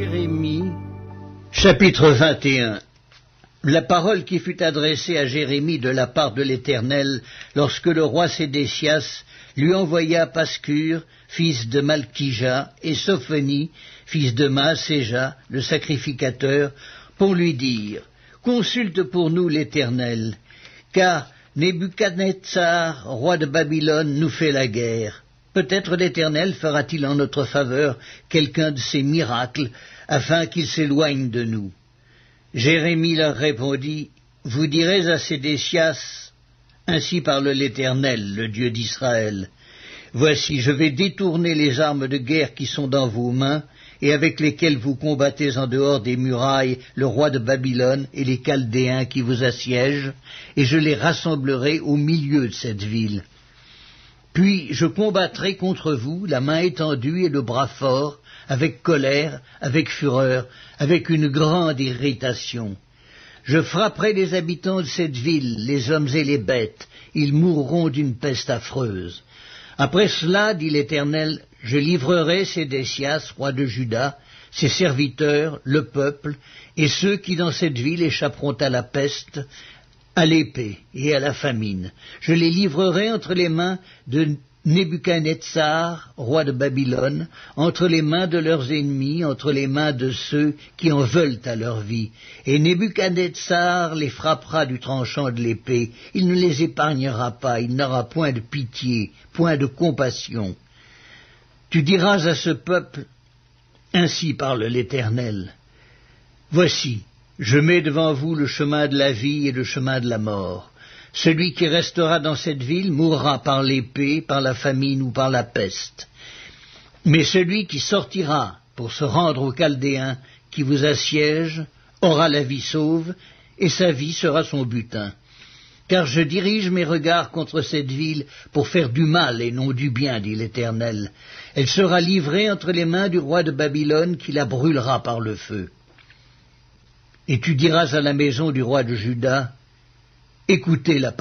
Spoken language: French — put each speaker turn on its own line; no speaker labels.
Jérémie, chapitre 21. La parole qui fut adressée à Jérémie de la part de l'Éternel lorsque le roi Sédécias lui envoya Pascur, fils de Malkija, et Sophonie, fils de Maaséja, le sacrificateur, pour lui dire « Consulte pour nous l'Éternel, car Nebuchadnezzar, roi de Babylone, nous fait la guerre. Peut-être l'Éternel fera-t-il en notre faveur quelqu'un de ses miracles, afin qu'il s'éloigne de nous. » Jérémie leur répondit, « Vous direz à Sédécias, ainsi parle l'Éternel, le Dieu d'Israël. Voici, je vais détourner les armes de guerre qui sont dans vos mains, et avec lesquelles vous combattez en dehors des murailles le roi de Babylone et les Chaldéens qui vous assiègent, et je les rassemblerai au milieu de cette ville. Puis je combattrai contre vous, la main étendue et le bras fort, avec colère, avec fureur, avec une grande irritation. Je frapperai les habitants de cette ville, les hommes et les bêtes, ils mourront d'une peste affreuse. Après cela, dit l'Éternel, je livrerai Sédécias, roi de Juda, ses serviteurs, le peuple, et ceux qui dans cette ville échapperont à la peste, à l'épée et à la famine. Je les livrerai entre les mains de Nebuchadnezzar, roi de Babylone, entre les mains de leurs ennemis, entre les mains de ceux qui en veulent à leur vie. Et Nebuchadnezzar les frappera du tranchant de l'épée. Il ne les épargnera pas, il n'aura point de pitié, point de compassion. Tu diras à ce peuple, ainsi parle l'Éternel, voici, je mets devant vous le chemin de la vie et le chemin de la mort. Celui qui restera dans cette ville mourra par l'épée, par la famine ou par la peste. Mais celui qui sortira pour se rendre aux Chaldéens qui vous assiègent aura la vie sauve, et sa vie sera son butin. Car je dirige mes regards contre cette ville pour faire du mal et non du bien, dit l'Éternel. Elle sera livrée entre les mains du roi de Babylone qui la brûlera par le feu. Et tu diras à la maison du roi de Juda, écoutez la